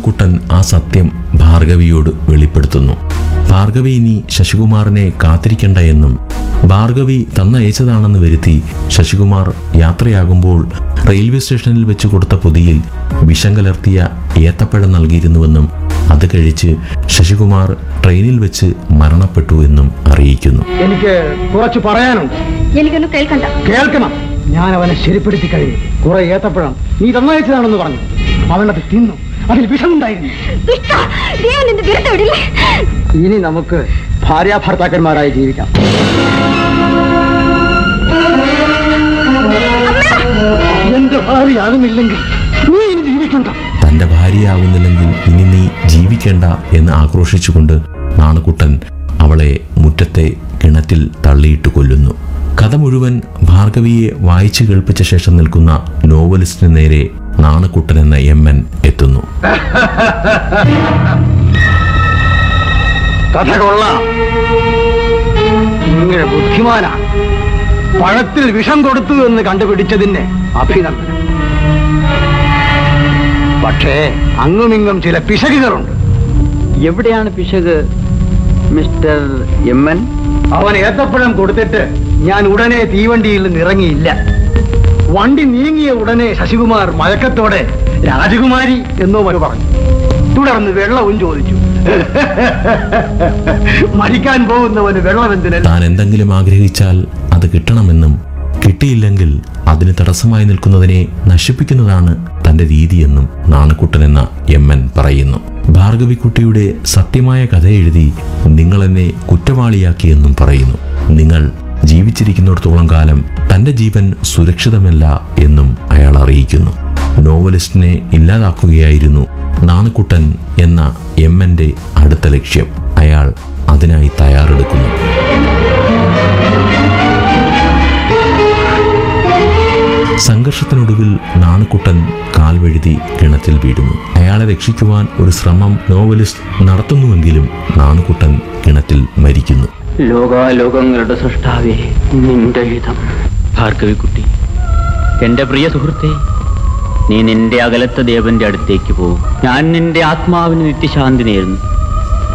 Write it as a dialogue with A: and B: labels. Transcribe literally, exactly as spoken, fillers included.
A: നാണുക്കുട്ടൻ ആ സത്യം ഭാർഗവിയോട് വെളിപ്പെടുത്തുന്നു. ഭാർഗവി ഇനി ശശികുമാറിനെ കാത്തിരിക്കണ്ട എന്നും ഭാർഗവി തന്നയച്ചതാണെന്ന് വരുത്തി ശശികുമാർ യാത്രയാകുമ്പോൾ റെയിൽവേ സ്റ്റേഷനിൽ വെച്ച് കൊടുത്ത പൊതിയിൽ വിഷം കലർത്തിയ ഏത്തപ്പഴം നൽകിയിരുന്നുവെന്നും അത് കഴിച്ച് ശശികുമാർ ട്രെയിനിൽ വെച്ച് മരണപ്പെട്ടു എന്നും അറിയിക്കുന്നു.
B: എനിക്ക് കുറച്ച് പറയാനുണ്ട്.
C: എനിക്കൊന്നും കേൾക്കണ്ട.
B: കേൾക്കണം. ഞാൻ അവനെ ശരിപ്പെടുത്തി കഴിഞ്ഞു. കുറെ ഏത്തപ്പഴം നീ തന്നയച്ചതാണെന്ന് പറഞ്ഞു. അവനത് തിന്നു. അതിൽ വിഷമുണ്ടായിരുന്നു. ഇനി നമുക്ക് ഭാര്യ ഭർത്താക്കന്മാരായി ജീവിക്കാം. എന്റെ ഭാര്യയാകുന്നില്ലെങ്കിൽ നീ ഇനി ജീവിക്കണ്ട.
A: തന്റെ ഭാര്യയാകുന്നില്ലെങ്കിൽ ഇനി നീ ജീവിക്കേണ്ട എന്ന് ആക്രോശിച്ചുകൊണ്ട് നാണുക്കുട്ടൻ അവളെ മുറ്റത്തെ കിണറ്റിൽ തള്ളിയിട്ട് കൊല്ലുന്നു. കഥ മുഴുവൻ ഭാർഗവിയെ വായിച്ചു കേൾപ്പിച്ച ശേഷം നിൽക്കുന്ന നോവലിസ്റ്റിന് നേരെ നാണുക്കുട്ടൻ എന്ന എം എൻ എത്തുന്നു.
B: കഥ കൊള്ളാം. ഇങ്ങനെ ബുദ്ധിമാനാണ്. പഴത്തിൽ വിഷം കൊടുത്തു എന്ന് കണ്ടുപിടിച്ചതിന് അഭിനന്ദനം. പക്ഷേ അങ്ങുമിങ്ങും ചില പിശകുകളുണ്ട്.
D: എവിടെയാണ് പിശക് മിസ്റ്റർ എം എൻ?
B: അവൻ ഏത്തപ്പഴം കൊടുത്തിട്ട് ഞാൻ ഉടനെ തീവണ്ടിയിൽ നിന്ന് ഇറങ്ങിയില്ല. വണ്ടി നീങ്ങിയ ഉടനെ ശശികുമാർ മയക്കത്തോടെ രാജകുമാരി എന്നോ മരു പറഞ്ഞു. തുടർന്ന് വെള്ളവും ചോദിച്ചു. മരിക്കാൻ പോകുന്നവന് വെള്ളം എന്തിനല്ല.
A: താൻ എന്തെങ്കിലും ആഗ്രഹിച്ചാൽ അത് കിട്ടണമെന്നും കിട്ടിയില്ലെങ്കിൽ അതിന് തടസ്സമായി നിൽക്കുന്നതിനെ നശിപ്പിക്കുന്നതാണ് തന്റെ രീതിയെന്നും നാണുക്കുട്ടൻ എന്ന എം എൻ പറയുന്നു. ഭാർഗവിക്കുട്ടിയുടെ സത്യമായ കഥ എഴുതി നിങ്ങൾ എന്നെ കുറ്റവാളിയാക്കിയെന്നും പറയുന്നു. നിങ്ങൾ ജീവിച്ചിരിക്കുന്നിടത്തോളം കാലം തന്റെ ജീവൻ സുരക്ഷിതമല്ല എന്നും അയാൾ അറിയിക്കുന്നു. നോവലിസ്റ്റിനെ ഇല്ലാതാക്കുകയായിരുന്നു നാണുക്കുട്ടൻ എന്ന എം എൻ്റെ അടുത്ത ലക്ഷ്യം. അയാൾ അതിനായി തയ്യാറെടുക്കുന്നു. സംഘർഷത്തിനൊടുവിൽ നാണുക്കുട്ടൻ കാൽവഴുതി കിണറ്റിൽ വീഴുന്നു. അയാളെ രക്ഷിക്കുവാൻ ഒരു ശ്രമം നോവലിസ്റ്റ് നടത്തുന്നുവെങ്കിലും നാണുക്കുട്ടൻ കിണറ്റിൽ മരിക്കുന്നു.
D: ലോകാലോകങ്ങളുടെ സൃഷ്ടാവേ, നിന്റെ ഹിതം. ഭാർഗവിക്കുട്ടി, എന്റെ പ്രിയ സുഹൃത്തെ, നീ നിന്റെ അകലത്തെ ദേവന്റെ അടുത്തേക്ക് പോകും. ഞാൻ നിന്റെ ആത്മാവിന് നിത്യശാന്തി നേരുന്നു.